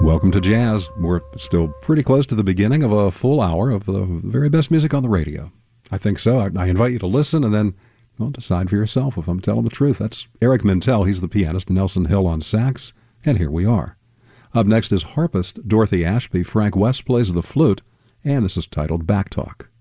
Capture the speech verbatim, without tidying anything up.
Welcome to Jazz. We're still pretty close to the beginning of a full hour of the very best music on the radio. I think so. I, I invite you to listen and then, well, decide for yourself if I'm telling the truth. That's Eric Mintel. He's the pianist, Nelson Hill on sax, and here we are. Up next is harpist Dorothy Ashby. Frank West plays the flute, and this is titled Back Talk.